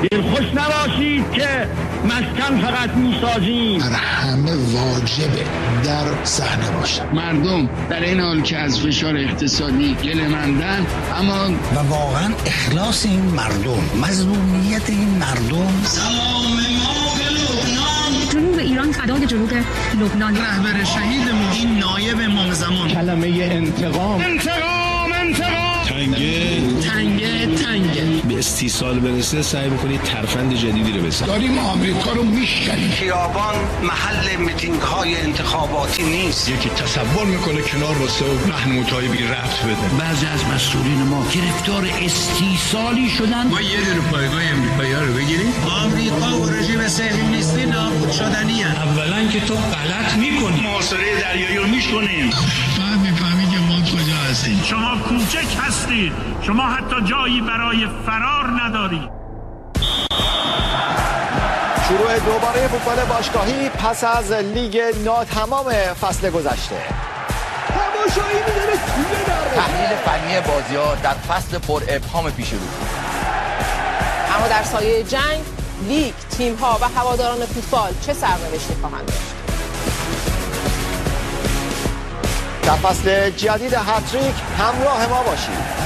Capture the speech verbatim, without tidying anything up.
دلخوش نباشید که مسکن فقط میسازیم. بر همه واجبه در صحنه باشن. مردم در این حال که از فشار اقتصادی گله‌مندن، اما و واقعا اخلاص این مردم، مظلومیت این مردم. سلام ما به لبنان. جنوب ایران فدای جنوب لبنان. رهبر شهیدمون این نایب امام زمان. کلمه انتقام انتقام انتقام تنگه تنگه تنگه به استیصال برسه سعی بکنید ترفند جدیدی رو بزنید. داریم آمریکا رو میشکنیم. خیابان محل میتینگ های انتخاباتی نیست. یکی تصور میکنه کنار واسه و راهنمایی بگیر رفت بده. بعضی از مسئولین ما گرفتار استیصالی شدن. ما یه دونه پایگاه امریکایی‌ها رو بگیریم. آمریکا و رژیم صهیونیستی نابود شدنی هستند. اولا که تو غلط میکنی. محاصره دریایی رو میکنیم. بعد میفهمی که ما کجا هستیم. شما کوچک هستید، شما حتی جایی برای فرار ندارید. شروع دوباره فوتبال باشگاهی پس از لیگ ناتمام فصل گذشته. تماشایی می‌داره توی دروازه. تحلیل فنی بازی‌ها در فصل پر ابهام پیش رو. اما در سایه جنگ، لیگ، تیم‌ها و هواداران فوتبال چه سرنوشتی خواهند داشت؟ در فصل جدید هتریک همراه ما باشید.